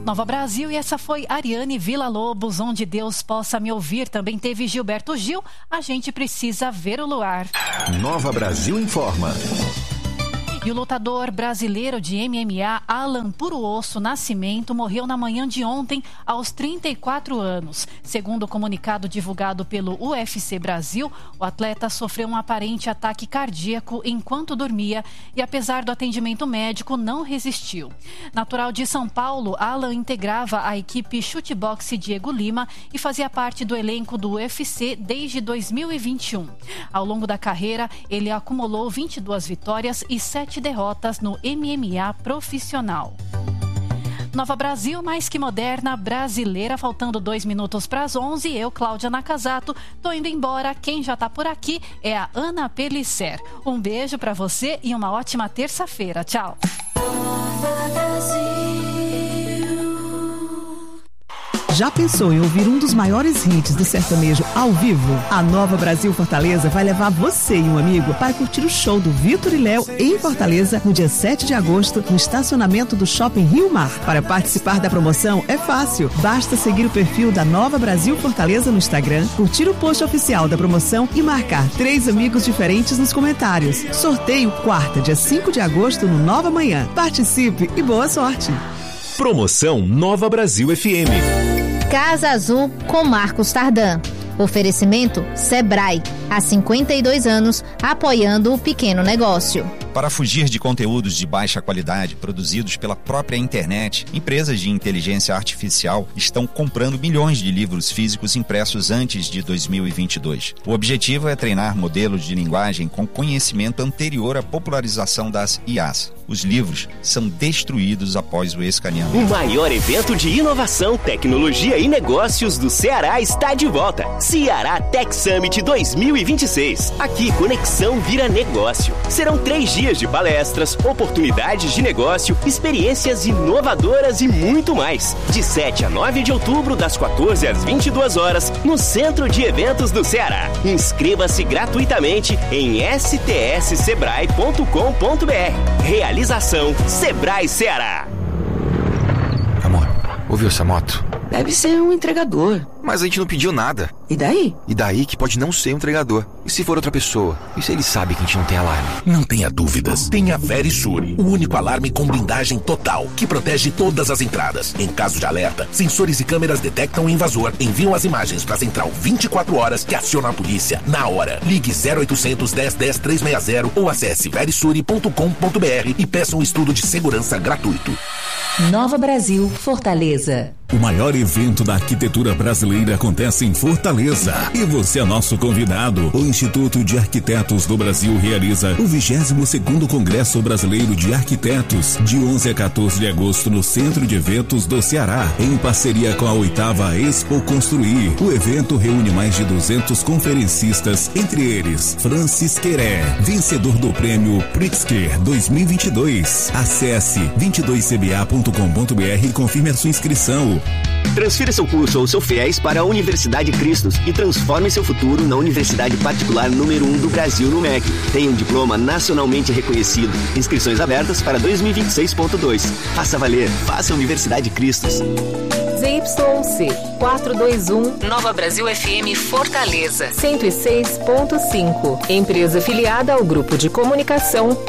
Nova Brasil, e essa foi Ariane Villa-Lobos, Onde Deus Possa Me Ouvir. Também teve Gilberto Gil, A Gente Precisa Ver o Luar. Nova Brasil informa. E o lutador brasileiro de MMA, Alan Puro Osso Nascimento, morreu na manhã de ontem, aos 34 anos. Segundo o comunicado divulgado pelo UFC Brasil, o atleta sofreu um aparente ataque cardíaco enquanto dormia e, apesar do atendimento médico, não resistiu. Natural de São Paulo, Alan integrava a equipe Chuteboxe Diego Lima e fazia parte do elenco do UFC desde 2021. Ao longo da carreira, ele acumulou 22 vitórias e 7 derrotas no MMA profissional. Nova Brasil, mais que moderna, brasileira, faltando 2 minutos para as 11. Eu, Cláudia Nakazato, tô indo embora. Quem já tá por aqui é a Ana Pellicer. Um beijo para você e uma ótima terça-feira. Tchau. Já pensou em ouvir um dos maiores hits do sertanejo ao vivo? A Nova Brasil Fortaleza vai levar você e um amigo para curtir o show do Vitor e Léo em Fortaleza no dia 7 de agosto, no estacionamento do Shopping Rio Mar. Para participar da promoção é fácil. Basta seguir o perfil da Nova Brasil Fortaleza no Instagram, curtir o post oficial da promoção e marcar 3 amigos diferentes nos comentários. Sorteio quarta, dia 5 de agosto, no Nova Manhã. Participe e boa sorte! Promoção Nova Brasil FM. Casa Azul com Marcos Tardan. Oferecimento Sebrae, há 52 anos, apoiando o pequeno negócio. Para fugir de conteúdos de baixa qualidade produzidos pela própria internet, empresas de inteligência artificial estão comprando milhões de livros físicos impressos antes de 2022. O objetivo é treinar modelos de linguagem com conhecimento anterior à popularização das IAs. Os livros são destruídos após o escaneamento. O maior evento de inovação, tecnologia e negócios do Ceará está de volta. Ceará Tech Summit 2026. Aqui, conexão vira negócio. Serão 3 dias de palestras, oportunidades de negócio, experiências inovadoras e muito mais. De 7 a 9 de outubro, das 14 às 22 horas, no Centro de Eventos do Ceará. Inscreva-se gratuitamente em stssebrae.com.br. Realização Sebrae Ceará. Amor, ouviu essa moto? Deve ser um entregador. Mas a gente não pediu nada. E daí? E daí que pode não ser um entregador. E se for outra pessoa? E se ele sabe que a gente não tem alarme? Não tenha dúvidas. Tem a Verisure, o único alarme com blindagem total, que protege todas as entradas. Em caso de alerta, sensores e câmeras detectam o invasor, enviam as imagens para a central 24 horas que aciona a polícia na hora. Ligue 0800 10 10 360 ou acesse verisure.com.br e peça um estudo de segurança gratuito. Nova Brasil, Fortaleza. O maior evento da arquitetura brasileira acontece em Fortaleza. E você é nosso convidado. O Instituto de Arquitetos do Brasil realiza o 22º Congresso Brasileiro de Arquitetos, de 11 a 14 de agosto, no Centro de Eventos do Ceará, em parceria com a 8ª Expo Construir. O evento reúne mais de 200 conferencistas, entre eles Francis Queré, vencedor do prêmio Pritzker 2022. Acesse 22cba.com.br e confirme a sua inscrição. Transfira seu curso ou seu FIES para a Universidade Cristos e transforme seu futuro na universidade particular número 1 do Brasil no MEC. Tem um diploma nacionalmente reconhecido. Inscrições abertas para 2026.2. Faça valer. Faça Universidade Cristos. ZYC 421 Nova Brasil FM Fortaleza 106.5. Empresa filiada ao Grupo de Comunicação